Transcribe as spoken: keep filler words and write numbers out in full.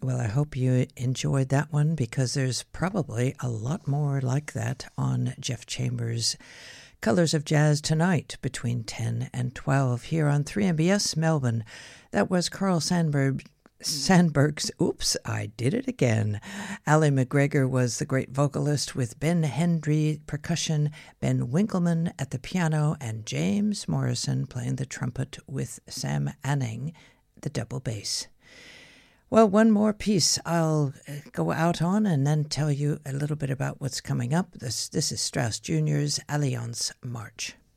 Well, I hope you enjoyed that one because there's probably a lot more like that on Jeff Chambers' Colors of Jazz tonight between ten and twelve here on three M B S Melbourne. That was Carl Sandburg. Sandberg's, oops, I did it again. Ali McGregor was the great vocalist with Ben Hendry percussion, Ben Winkleman at the piano, and James Morrison playing the trumpet with Sam Anning, the double bass. Well, one more piece I'll go out on and then tell you a little bit about what's coming up. This, this is Strauss Junior's Alliance March.